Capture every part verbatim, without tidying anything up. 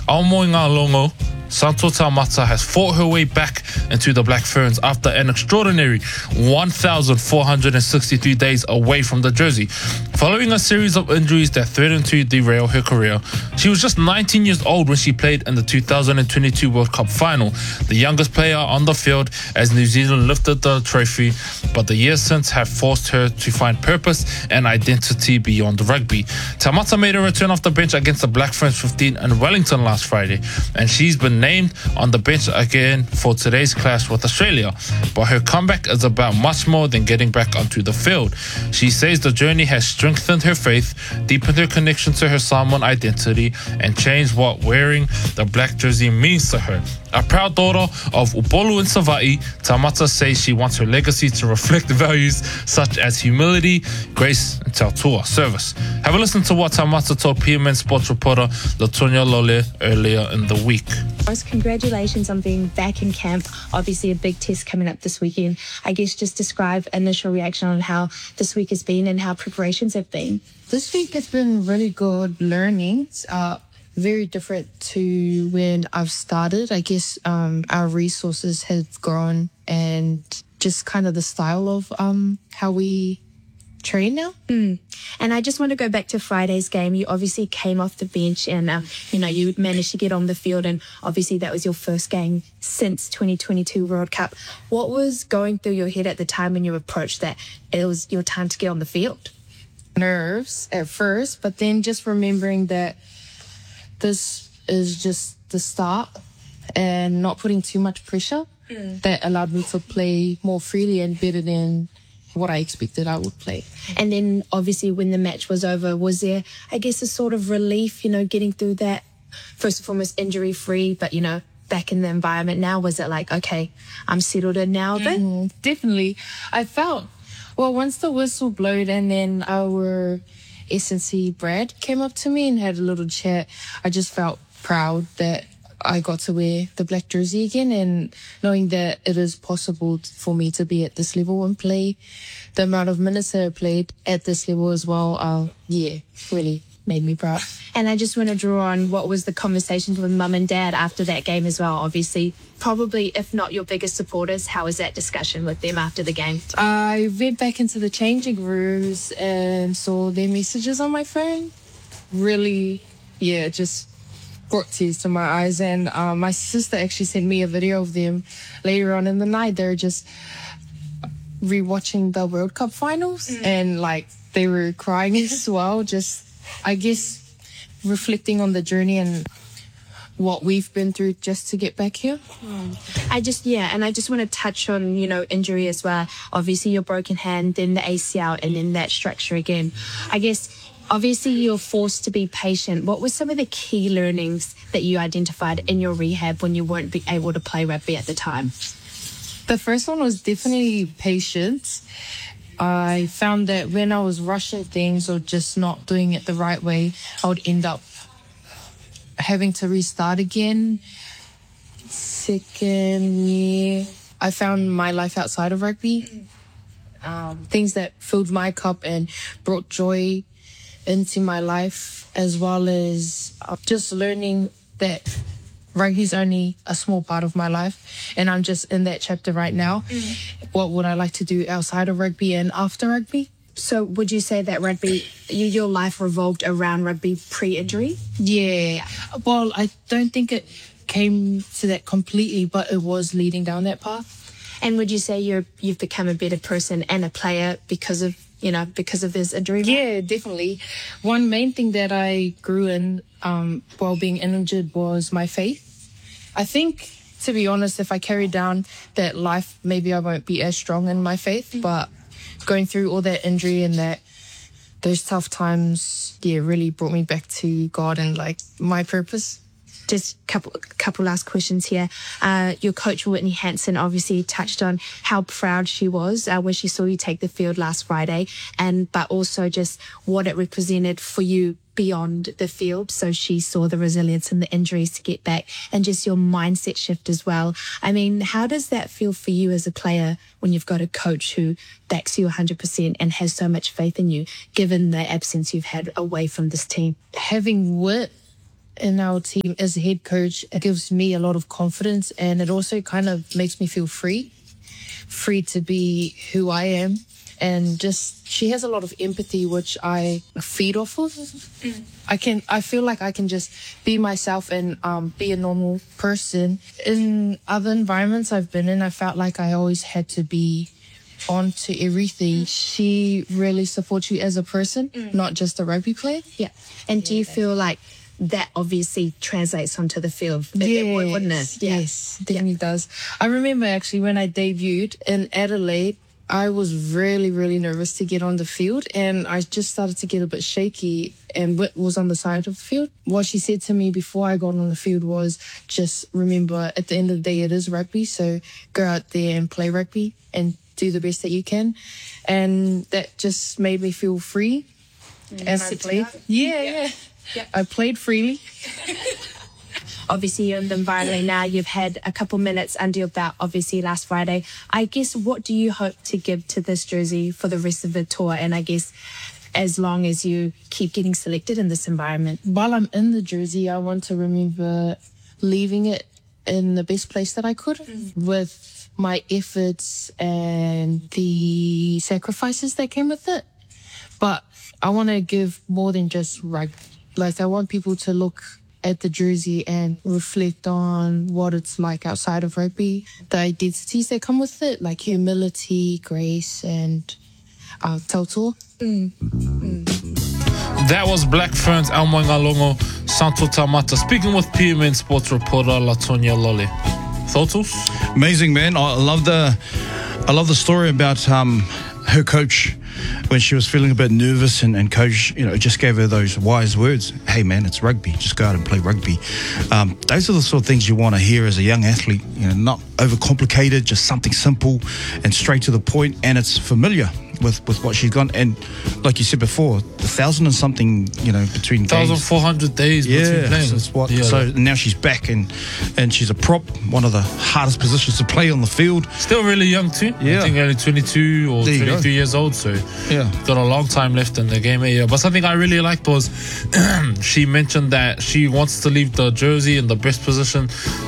Aumoinga Longo, Santo Taumata has fought her way back into the Black Ferns after an extraordinary one thousand four hundred sixty-three days away from the jersey. Following a series of injuries that threatened to derail her career, she was just nineteen years old when she played in the two thousand twenty-two World Cup final, the youngest player on the field as New Zealand lifted the trophy, but the years since have forced her to find purpose and identity beyond rugby. Taumata made a return off the bench against the Black Ferns fifteen in Wellington last Friday, and she's been named on the bench again for today's clash with Australia. But her comeback is about much more than getting back onto the field. She says the journey has strengthened her faith, deepened her connection to her Samoan identity, and changed what wearing the black jersey means to her. A proud daughter of Upolu and Sava'i, Taumata says she wants her legacy to reflect values such as humility, grace, and tautua service. Have a listen to what Taumata told P M N sports reporter Latonia Lole earlier in the week. Congratulations on being back in camp. Obviously a big test coming up this weekend. I guess just describe initial reaction on how this week has been and how preparations have been. This week has been really good learning. Uh, very different to when I've started. I guess um, our resources have grown and just kind of the style of um, how we train now. Mm. And I just want to go back to Friday's game. You obviously came off the bench and, uh, you know, you managed to get on the field, and obviously that was your first game since twenty twenty-two World Cup. What was going through your head at the time when you approached that it was your time to get on the field? Nerves at first, but then just remembering that this is just the start and not putting too much pressure, mm. that allowed me to play more freely and better than what I expected I would play. And then obviously when the match was over, was there, I guess, a sort of relief, you know, getting through that, first and foremost, injury free, but, you know, back in the environment now? Was it like, okay, I'm settled in now then? Mm, definitely. I felt, well, once the whistle blowed and then our S and C Brad came up to me and had a little chat, I just felt proud that I got to wear the black jersey again, and knowing that it is possible for me to be at this level and play the amount of minutes that I played at this level as well, uh, yeah, really made me proud. And I just want to draw on what was the conversations with mum and dad after that game as well. Obviously, probably, if not your biggest supporters, how was that discussion with them after the game? I went back into the changing rooms and saw their messages on my phone. Really, yeah, just brought tears to my eyes. And uh, my sister actually sent me a video of them later on in the night. They're just rewatching the World Cup finals, mm. and like they were crying as well. Just, I guess, reflecting on the journey and what we've been through just to get back here. Mm. I just, yeah, and I just want to touch on, you know, injury as well. Obviously, your broken hand, then the A C L, and then that structure again. I guess, obviously, you're forced to be patient. What were some of the key learnings that you identified in your rehab when you weren't be able to play rugby at the time? The first one was definitely patience. I found that when I was rushing things or just not doing it the right way, I would end up having to restart again. Second year, I found my life outside of rugby. Um, things that filled my cup and brought joy into my life, as well as just learning that rugby is only a small part of my life, and I'm just in that chapter right now. Mm. What would I like to do outside of rugby and after rugby? So would you say that rugby, you, your life revolved around rugby pre-injury? Yeah. Well, I don't think it came to that completely, but it was leading down that path. And would you say you're, you've become a better person and a player because of, you know, because of this injury? Yeah, definitely. One main thing that I grew in um, while being injured was my faith. I think, to be honest, if I carry down that life, maybe I won't be as strong in my faith. Mm-hmm. But going through all that injury and that those tough times, yeah, really brought me back to God and like my purpose. Just a couple, couple last questions here. Uh, your coach, Whitney Hansen, obviously touched on how proud she was uh, when she saw you take the field last Friday, and but also just what it represented for you beyond the field. So she saw the resilience and the injuries to get back, and just your mindset shift as well. I mean, how does that feel for you as a player when you've got a coach who backs you one hundred percent and has so much faith in you, given the absence you've had away from this team? Having Whit in our team as a head coach, it gives me a lot of confidence, and it also kind of makes me feel free, free to be who I am. And just, she has a lot of empathy, which I feed off of. Mm. I can, I feel like I can just be myself and um, be a normal person. In other environments I've been in, I felt like I always had to be on to everything. Mm. She really supports you as a person, mm. not just a rugby player. Yeah. And do you feel like that obviously translates onto the field? Yes, wouldn't it? Yeah. Yes, definitely yeah. does. I remember actually when I debuted in Adelaide, I was really, really nervous to get on the field, and I just started to get a bit shaky, and Whit was on the side of the field. What she said to me before I got on the field was, just remember, at the end of the day, it is rugby, so go out there and play rugby and do the best that you can. And that just made me feel free. Mm, and I played. Yeah, yeah. yeah. yeah. I played freely. Obviously, you're in the environment now. You've had a couple minutes under your belt, obviously, last Friday. I guess, what do you hope to give to this jersey for the rest of the tour? And I guess, as long as you keep getting selected in this environment. While I'm in the jersey, I want to remember leaving it in the best place that I could, mm. with my efforts and the sacrifices that came with it. But I want to give more than just rugby. Like, I want people to look at the jersey and reflect on what it's like outside of rugby, the identities that come with it, like humility, grace, and uh, tautua. Mm. Mm. That was Black Ferns, Aumaunga Longo, Santo Taumata, speaking with P M N sports reporter Latonia Lole. Thoughts? Amazing, man. I love the, I love the story about um, her coach. When she was feeling a bit nervous, and, and coach, you know, just gave her those wise words. Hey, man, it's rugby. Just go out and play rugby. Um, those are the sort of things you want to hear as a young athlete. You know, not overcomplicated, just something simple and straight to the point, and it's familiar with, with what she's gone. And like you said before, the thousand and something, you know, between thousand four hundred days yeah, between playing. That's what. Yeah. So now she's back, and and she's a prop, one of the hardest positions to play on the field. Still really young too. Yeah. I think only twenty-two or twenty-three years old. So yeah, got a long time left in the game. Yeah. But something I really liked was she mentioned that she wants to leave the jersey in the best position,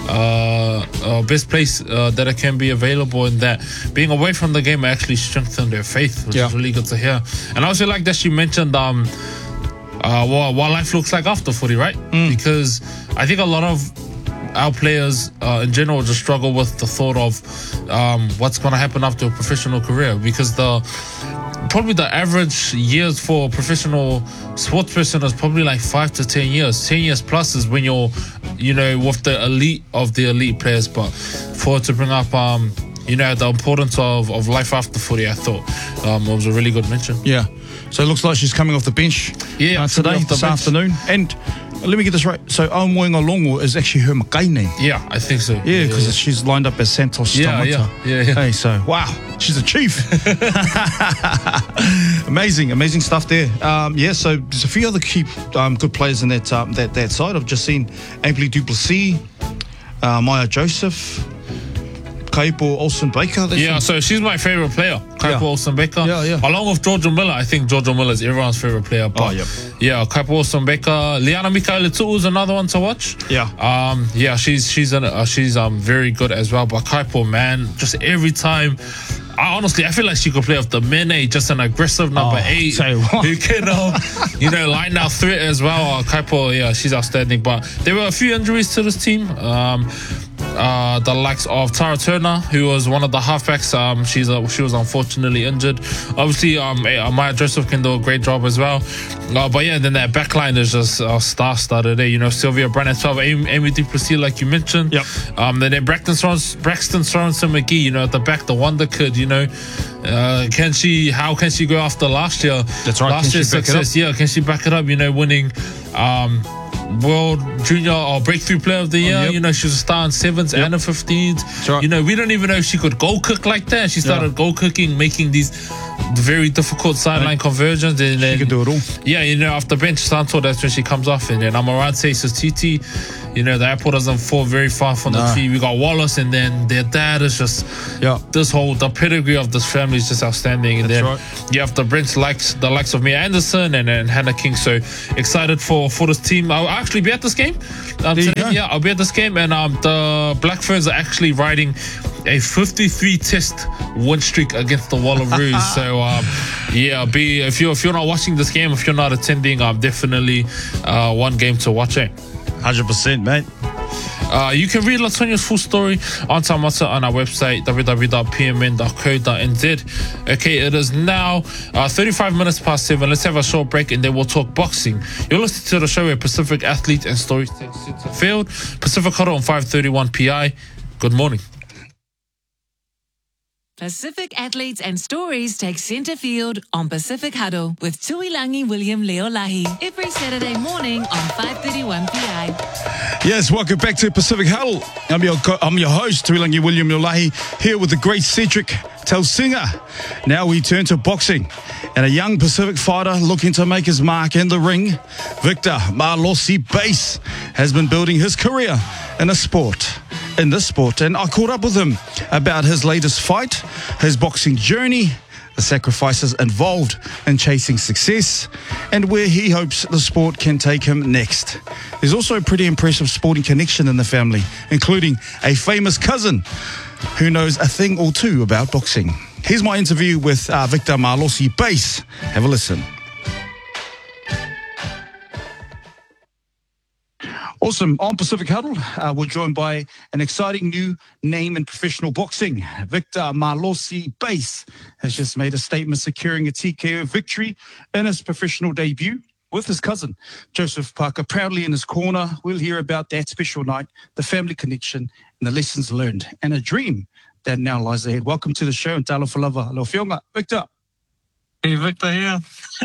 uh, uh, best place uh, that it can be available, and that being away from the game actually strengthened her faith, which yeah. is really good to hear. And I also like that she mentioned um, uh, what, what life looks like after footy, right? Mm. Because I think a lot of our players uh, in general just struggle with the thought of um, what's going to happen after a professional career, because the probably the average years for a professional sports person is probably like five to ten years. Ten years plus is when you're, you know, with the elite of the elite players. But for it to bring up, um, you know, the importance of, of life after footy, I thought um, it was a really good mention. Yeah. So it looks like she's coming off the bench yeah, uh, today, this bench. afternoon. And let me get this right. So Aumaunga Longo is actually her Makai name. Yeah, I think so. Yeah, because yeah, yeah. she's lined up as Santos yeah, Taumata. Yeah, yeah, yeah. Hey, so, wow, she's a chief. amazing, amazing stuff there. Um, yeah, so there's a few other key um, good players in that, um, that that side. I've just seen Ampli Duplessis, uh, Maya Joseph, Kaipo Olsen-Baker. Yeah, so she's my favourite player, Kaipo yeah. Olsen-Baker. Yeah, yeah. Along with Georgia Miller. I think Georgia Miller is everyone's favourite player. But oh, yep. yeah, Kaipo Olsen-Baker. Liana Mikaele-Tu'u is another one to watch. Yeah. Um, yeah, she's she's an, uh, she's um very good as well. But Kaipo, man, just every time. I honestly, I feel like she could play off the Mene, just an aggressive number oh, eight who can, um, you know, line out threat as well. Uh, Kaipo, yeah, she's outstanding. But there were a few injuries to this team. Um, uh, the likes of Tara Turner, who was one of the halfbacks. Um, she's uh, she was unfortunately injured. Obviously, um, Maya Joseph can do a great job as well. Uh, but yeah, then that backline is just uh, star-studded there. You know, Sylvia Brennan, twelve, Amy, Amy Duplessis, like you mentioned. Yep. Um, then, then Braxton Sorensen, Braxton Sorensen McGee, you know, at the back, the wonder kid. You know, uh, can she? How can she go after last year? That's right. Last year's success. Yeah, can she back it up? You know, winning. Um, World Junior or Breakthrough Player of the Year. Oh, yep. You know, she was a star in sevens yep. and a fifteens. Right. You know, we don't even know if she could goal kick like that. She started yeah. goal kicking, making these very difficult sideline right. conversions. And she then, can do it all. Yeah, you know, after bench Santo, that's when she comes off. And then Amarante Sasiti, You know, the apple doesn't fall very far from Nah. the tree. We got Wallace, and then their dad is just Yeah. this whole the pedigree of this family is just outstanding. And That's then right. you have the Brents likes the likes of Mia Anderson and, and Hannah King. So excited for for this team. I'll actually be at this game. Um, There you today. go. Yeah, I'll be at this game, and um, the Black Ferns are actually riding a fifty-three test win streak against the Wallaroos. So um, yeah, be if you if you're not watching this game, if you're not attending, um, definitely uh, one game to watch. Eh? one hundred percent, mate. Uh, you can read Latonia's full story on Tamata on our website, w w w dot p m n dot co dot n z. Okay, it is now uh, thirty-five minutes past seven. Let's have a short break and then we'll talk boxing. You're listening to the show where Pacific Athletes and Stories take center field. Pacific Huddle on five thirty-one P I. Good morning. Pacific Athletes and Stories take centre field on Pacific Huddle with Tuilangi William Leolahi every Saturday morning on five thirty-one P I. Yes, welcome back to Pacific Huddle. I'm your co- I'm your host, Tuilangi William Leolahi, here with the great Cedric Telsinga. Now we turn to boxing, and a young Pacific fighter looking to make his mark in the ring, Victor Malosi Base, has been building his career in a sport. in this sport, and I caught up with him about his latest fight, his boxing journey, the sacrifices involved in chasing success, and where he hopes the sport can take him next. There's also a pretty impressive sporting connection in the family, including a famous cousin who knows a thing or two about boxing. Here's my interview with uh, Victor Malosi Base. Have a listen. Awesome. On Pacific Huddle, uh, we're joined by an exciting new name in professional boxing. Victor Malosi Base has just made a statement securing a T K O victory in his professional debut with his cousin, Joseph Parker, proudly in his corner. We'll hear about that special night, the family connection, and the lessons learned, and a dream that now lies ahead. Welcome to the show, and talo falava lo fionga. Victor. Hey, Victor here.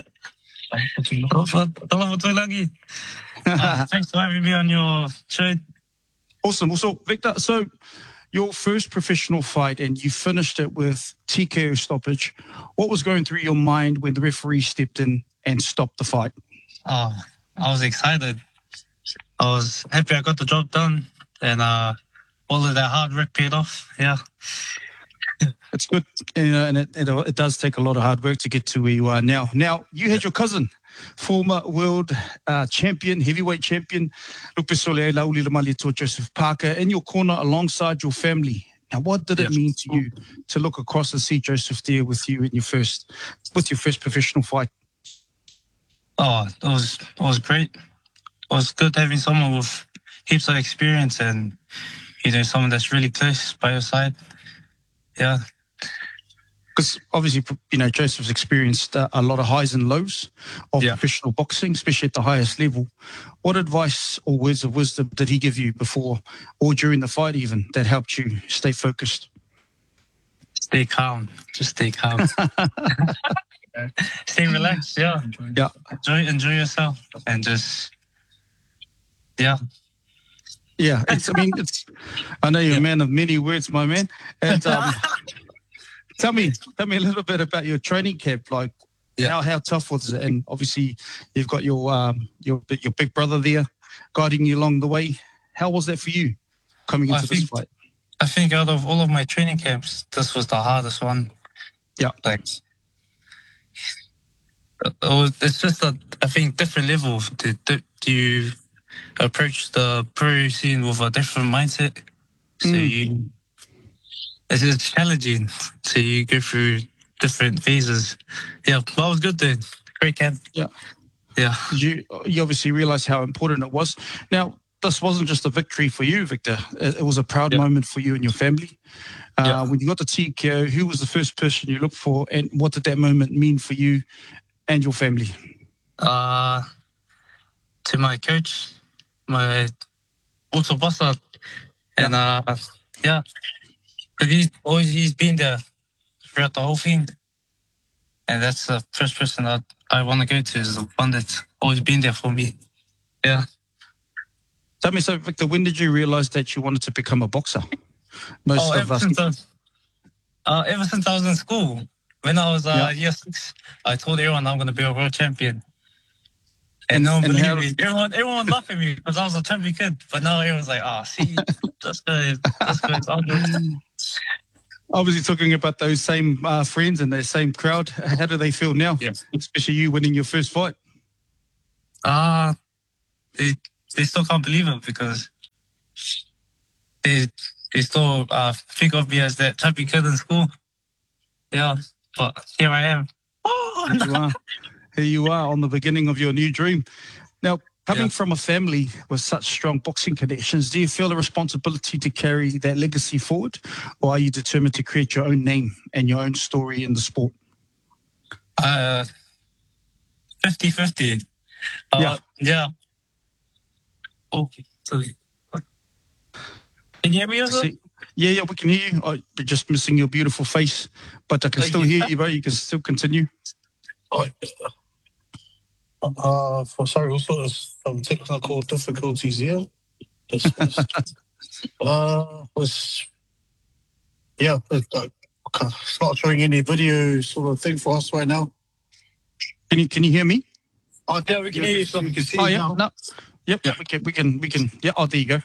Talo Tuilangi. Uh, thanks for having me on your show. Awesome. Also, Victor, so your first professional fight and you finished it with T K O stoppage. What was going through your mind when the referee stepped in and stopped the fight? Oh, I was excited. I was happy I got the job done, and uh, all of that hard work paid off. Yeah. It's good, you know, and it, it, it does take a lot of hard work to get to where you are now. Now, you had your cousin, former world uh, champion, heavyweight champion, Lupesole Lauli Lamaliato Joseph Parker, in your corner alongside your family. Now, what did it Yeah. mean to you to look across and see Joseph there with you in your first, with your first professional fight? Oh, it was it was great. It was good having someone with heaps of experience and, you know, someone that's really close by your side. Yeah. Because obviously, you know, Joseph's experienced uh, a lot of highs and lows of Yeah. professional boxing, especially at the highest level. What advice or words of wisdom did he give you before or during the fight even that helped you stay focused? Stay calm. Just stay calm. Stay relaxed. Yeah. Yeah. Enjoy, enjoy yourself, and just, yeah. Yeah, it's, I mean, it's, I know you're a man of many words, my man. And um, tell me, tell me a little bit about your training camp. Like, Yeah. how, how tough was it? And obviously, you've got your, um, your, your big brother there guiding you along the way. How was that for you coming into I this think- fight? I think out of all of my training camps, this was the hardest one. Yeah. Like, it was, it's just a, I think, different level. Do, do, do you approach the pro scene with a different mindset? So Mm. you, it's just challenging. So you go through different phases. Yeah, but it was good though. Great camp. Yeah. Yeah. Did you, you obviously realize how important it was. Now, this wasn't just a victory for you, Victor. It, it was a proud Yeah. moment for you and your family. Uh, Yeah. When you got the T K O, who was the first person you looked for, and what did that moment mean for you and your family? Uh, to my coach, my auto bossa, and uh, yeah, but he's always he's been there throughout the whole thing, and that's the first person that I want to go to is the one that's always been there for me. Yeah, Tell me, so Victor, when did you realize that you wanted to become a boxer? Most oh, of ever us. since I was, uh, ever since I was in school, when I was uh, Yeah. year six, I told everyone I'm going to be a world champion. And no one and believed how- me. Everyone, everyone laughed at me because I was a chubby kid. But now everyone's like, ah, see, this guy, this guy's ugly. Obviously, talking about those same uh, friends and that same crowd, how do they feel now? Yeah. Especially you winning your first fight. Ah, they they still can't believe it because they they still uh, think of me as that chubby kid in school. Yeah, but here I am. Here you are. Here you are on the beginning of your new dream. Now, coming Yeah. from a family with such strong boxing connections, do you feel a responsibility to carry that legacy forward, or are you determined to create your own name and your own story in the sport? Uh, fifty-fifty. Uh, Yeah. Yeah. Okay. So, can you hear me also? See- yeah, yeah, we can hear you. Oh, we're just missing your beautiful face, but I can still hear you, bro. You can still continue. Oh, uh, for sorry, also there's some technical difficulties here. It's, it's, uh, was yeah, it, uh, it's not showing any video sort of thing for us right now. Can you can you hear me? Oh, yeah, we can hear you. So we can see Oh you yeah, now. no. Yep, we can we can we can. Yeah, oh, there you go.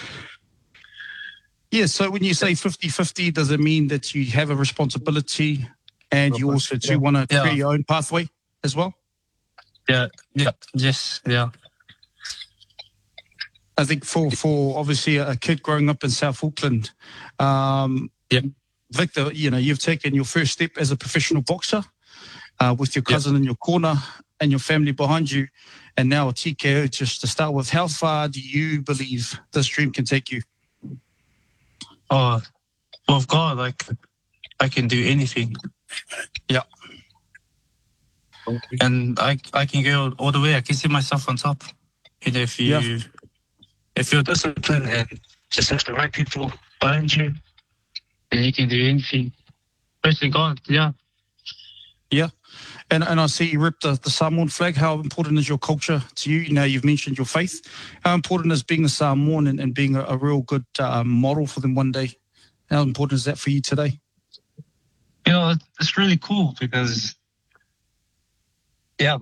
Yeah, so when you say fifty-fifty, does it mean that you have a responsibility and you also too want to Yeah. create your own pathway as well? Yeah. Yeah. Yes. Yeah. I think for, for obviously a kid growing up in South Auckland, um, Yeah. Victor, you know, you've taken your first step as a professional boxer uh, with your Yeah. cousin in your corner and your family behind you, and now a T K O. Just to start with, how far do you believe this dream can take you? Oh, with God, like I can do anything. Yeah. And I I can go all the way. I can see myself on top. And if you Yeah. if you're disciplined and just have the right people behind you, then you can do anything. Especially God, yeah. Yeah. And and I see you ripped the, the Samoan flag. How important is your culture to you? Now, you've mentioned your faith. How important is being a Samoan and, and being a, a real good uh, model for them one day? How important is that for you today? You know, it- it's really cool because, yeah,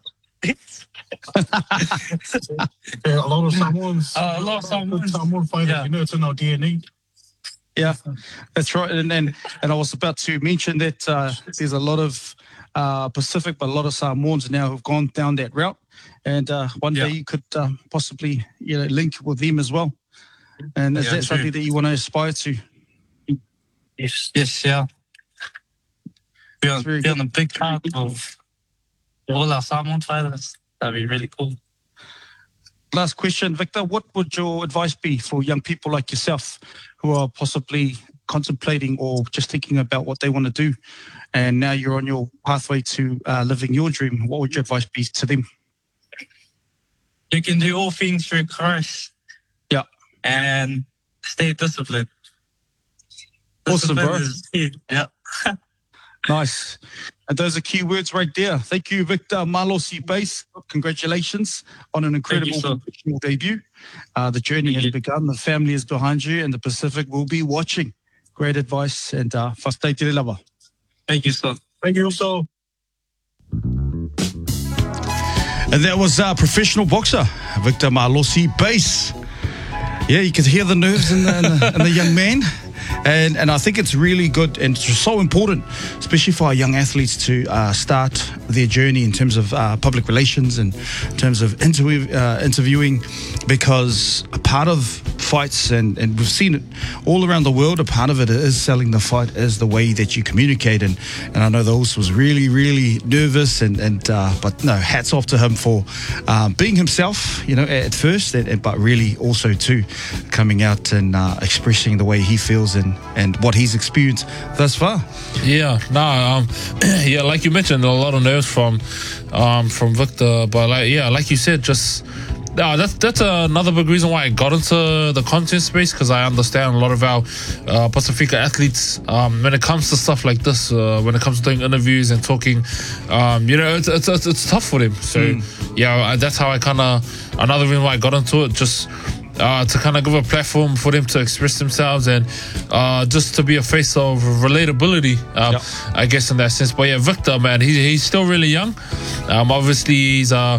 Yeah, a lot of Samoans. Uh, a lot of Samoans. Samoan fighters, Yeah. you know, it's in our D N A. Yeah, that's right. And and, and I was about to mention that uh, there's a lot of uh, Pacific, but a lot of Samoans now who've gone down that route. And uh, one Yeah. day you could um, possibly, you know, link with them as well. And is Yeah, that true. something that you want to aspire to? yes, yes, yeah. Be on, very be on a big part of all our Samoan fighters. That'd be really cool. Last question, Victor. What would your advice be for young people like yourself who are possibly contemplating or just thinking about what they want to do, and now you're on your pathway to uh, living your dream? What would your advice be to them? You can do all things through Christ. Yeah. And stay disciplined. Awesome, Discipline bro. is key. Yeah. Nice. And those are key words right there. Thank you, Victor Malosi Base. Congratulations on an incredible sir. professional debut. Uh, the journey Thank has you. begun. The family is behind you, and the Pacific will be watching. Great advice. And uh, whastai te lava. Thank you, sir. Thank you so. And that was uh, professional boxer, Victor Malosi Base. Yeah, you could hear the nerves in the, in the, in the young man. And and I think it's really good and it's so important, especially for our young athletes, to uh, start their journey in terms of uh, public relations and in terms of interview, uh, interviewing, because a part of fights, and, and we've seen it all around the world, a part of it is selling the fight is the way that you communicate. And, and I know those was really, really nervous, and, and uh, but no, hats off to him for um, being himself, you know, at first, and, and, but really also too coming out and uh, expressing the way he feels and, and what he's experienced thus far. Yeah, no, um, yeah, like you mentioned, a lot of nerves from, um, from Victor, but like, yeah, like you said, just. No, that's that's another big reason why I got into the content space, because I understand a lot of our uh, Pacifica athletes um, when it comes to stuff like this, uh, when it comes to doing interviews and talking, um, you know, it's, it's it's it's tough for them. So mm. yeah, that's how I kind of another reason why I got into it, just uh, to kind of give a platform for them to express themselves and uh, just to be a face of relatability, um, Yep. I guess in that sense. But yeah, Victor, man, he, he's still really young. Um, obviously, he's uh,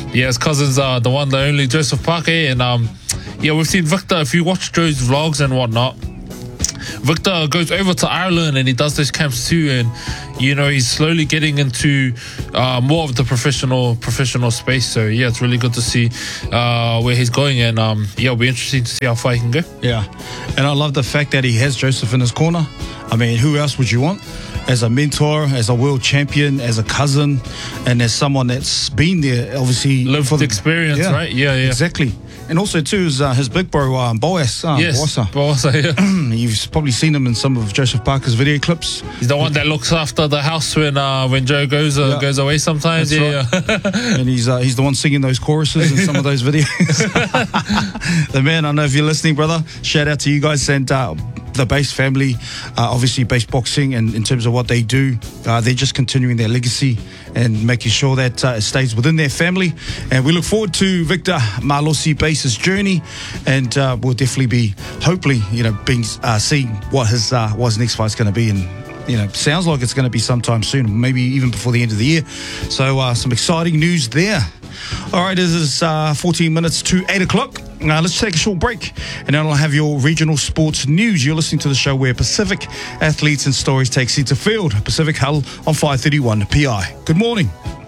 Yeah, his cousin's uh, the one, the only Joseph Parker. And um, yeah, we've seen Victor. If you watch Joe's vlogs and whatnot, Victor goes over to Ireland and he does those camps too, and you know he's slowly getting into uh, more of the professional professional space. So yeah, it's really good to see uh, where he's going, and um, yeah, it'll be interesting to see how far he can go. Yeah, and I love the fact that he has Joseph in his corner. I mean, who else would you want as a mentor, as a world champion, as a cousin, and as someone that's been there, obviously lived for the experience, yeah, right? Yeah, yeah, exactly. And also too is uh, his big bro um, Boas. Uh, yes, Boasa. Boasa, yeah. You've probably seen him in some of Joseph Parker's video clips. He's the one that looks after the house when uh, when Joe goes uh, Yeah. goes away sometimes. That's yeah, right. yeah. And he's uh, he's the one singing those choruses in some of those videos. The man, I know if you're listening, brother, shout out to you guys and uh, the Base family, uh, obviously Base Boxing, and in terms of what they do, uh, they're just continuing their legacy and making sure that uh, it stays within their family. And we look forward to Victor Malosi Base's journey, and uh, we'll definitely be, hopefully, you know, being uh, seeing what his uh, what his next fight's going to be. And you know, sounds like it's going to be sometime soon, maybe even before the end of the year. So uh, some exciting news there. All right, this is uh, fourteen minutes to eight o'clock. Now let's take a short break, and then I'll have your regional sports news. You're listening to the show where Pacific Athletes and Stories take centre field. Pacific Huddle on five thirty-one P I. Good morning.